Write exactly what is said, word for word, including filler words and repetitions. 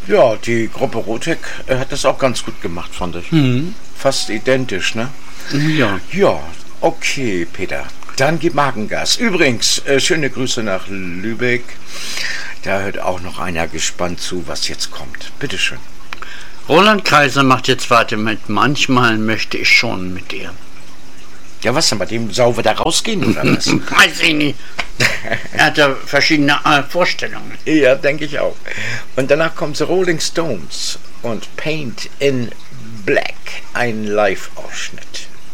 Ja, die Gruppe Rotek äh, hat das auch ganz gut gemacht, fand ich. Mhm. Fast identisch, ne? Ja. Ja, okay, Peter. Dann gib Magengas. Übrigens, äh, schöne Grüße nach Lübeck. Da hört auch noch einer gespannt zu, was jetzt kommt. Bitteschön. Roland Kaiser macht jetzt weiter mit Manchmal möchte ich schon mit dir. Ja, was denn, bei dem Sau wieder rausgehen oder was? Weiß ich nicht. Er hat ja verschiedene äh, Vorstellungen. Ja, denke ich auch. Und danach kommt The Rolling Stones und Paint in Black, ein Live-Ausschnitt.